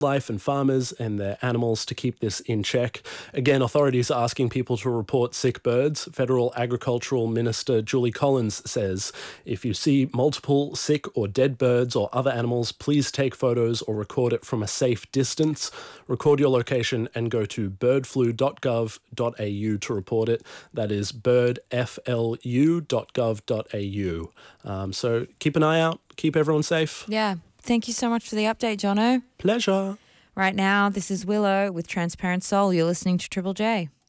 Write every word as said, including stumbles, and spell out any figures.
Life and farmers and their animals to keep this in check. Again, authorities are asking people to report sick birds. Federal Agricultural Minister Julie Collins says, if you see multiple sick or dead birds or other animals, please take photos or record it from a safe distance. Record your location and go to bird flu dot gov dot a u to report it. That is bird flu dot gov dot a u. Um, so keep an eye out. Keep everyone safe. Yeah. Thank you so much for the update, Jono. Pleasure. Right now, this is Willow with Transparent Soul. You're listening to Triple J.